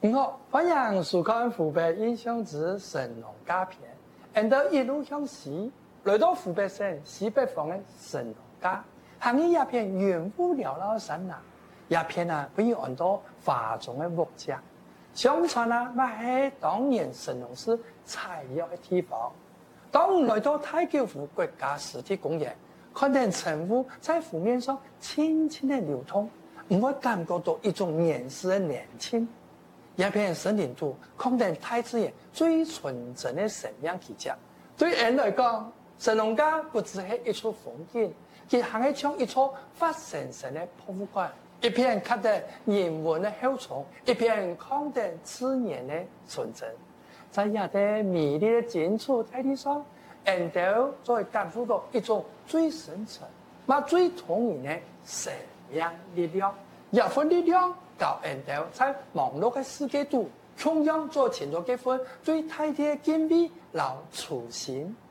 好，欢迎收看湖北印象之神农架片。沿着一路向西，来到湖北省西北方的神农架，行于一片云雾缭绕的山崖，一片被按到华中的木架。相传那是当年神农氏采药的地方。当来到太久湖国家湿地公园，看见晨雾在湖面上轻轻的流动，唔会感觉到一种年事的年轻。一片森林中，看见大自然最纯真的生命气质。对人来讲，神农架不只是一处风景，亦还是像一处发神神的博物馆。一片看得人文的厚重，一片看得自然的纯真。在一个美丽的金属大地上，人都在感受到一种最深沉、最动人的生命力量。一份力量到人都在忙碌的世界中，同样做前咗几份最大的敬畏和初心。